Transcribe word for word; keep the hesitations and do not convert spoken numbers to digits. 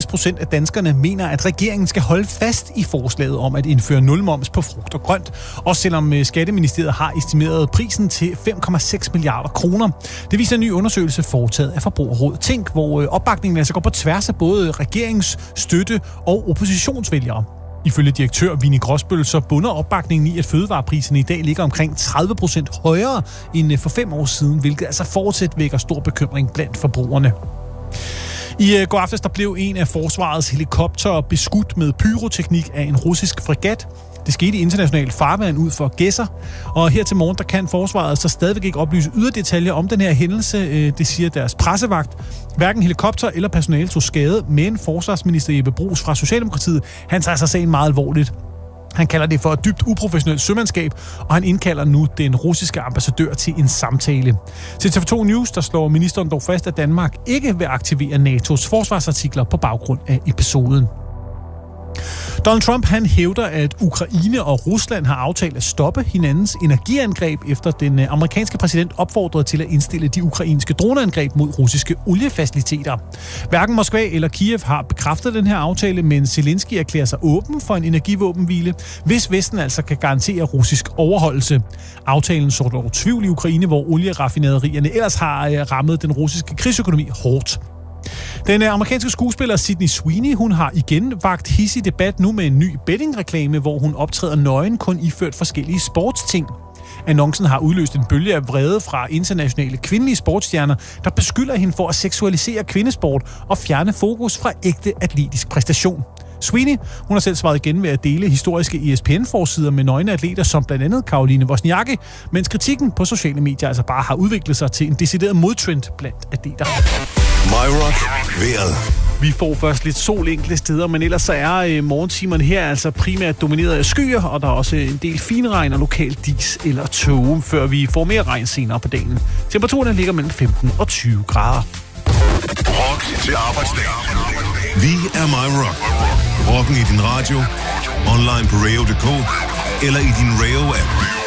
procent af danskerne mener, at regeringen skal holde fast i forslaget om at indføre nulmoms på frugt og grønt, også selvom Skatteministeriet har estimeret prisen til fem komma seks milliarder kroner. Det viser en ny undersøgelse foretaget af Forbrugerrådet Tænk, hvor opbakningen altså går på tværs af både regerings, støtte og oppositionsvælgere. Ifølge direktør Vinnie Gråsbøl, så bunder opbakningen i, at fødevarepriserne i dag ligger omkring tredive procent højere end for fem år siden, hvilket altså fortsat vækker stor bekymring blandt forbrugerne. I går aftes der blev en af forsvarets helikoptere beskudt med pyroteknik af en russisk fregat. Det skete i international farvand ud for Gedser, og her til morgen der kan forsvaret så stadigvæk ikke oplyse yderligere detaljer om den her hændelse. Det siger deres pressevagt. Hverken helikopter eller personale tog skade, men forsvarsminister Jeppe Bruus fra Socialdemokratiet, han tager sig sagen meget alvorligt. Han kalder det for et dybt uprofessionelt sømandskab, og han indkalder nu den russiske ambassadør til en samtale. Til T V to News, der slår ministeren dog fast, at Danmark ikke vil aktivere NATO's forsvarsartikler på baggrund af episoden. Donald Trump han hævder, at Ukraine og Rusland har aftalt at stoppe hinandens energiangreb, efter den amerikanske præsident opfordrede til at indstille de ukrainske droneangreb mod russiske oliefaciliteter. Hverken Moskva eller Kiev har bekræftet den her aftale, men Zelensky erklærer sig åben for en energivåbenhvile, hvis Vesten altså kan garantere russisk overholdelse. Aftalen så dog tvivl i Ukraine, hvor olieraffinaderierne ellers har rammet den russiske krigsøkonomi hårdt. Den amerikanske skuespiller Sydney Sweeney, hun har igen vagt hidsig debat nu med en ny bettingreklame, hvor hun optræder nøgen, kun iført forskellige sportsting. Annoncen har udløst en bølge af vrede fra internationale kvindelige sportsstjerner, der beskylder hende for at seksualisere kvindesport og fjerne fokus fra ægte atletisk præstation. Sweeney, hun har selv svaret igen ved at dele historiske E S P N-forsider med nøgne atleter som blandt andet Caroline Wozniacki, mens kritikken på sociale medier altså bare har udviklet sig til en decideret modtrend blandt atleter. My Rock vejret. Vi får først lidt sol enkelte steder, men ellers så er øh, morgentimerne her altså primært domineret af skyer, og der er også en del finregn og lokal dis eller tåge, før vi får mere regn senere på dagen. Temperaturen ligger mellem femten og tyve grader. Rock til arbejdsdag. Vi er My Rock. Rocken i din radio, online på radio punktum d k eller i din Radio-app.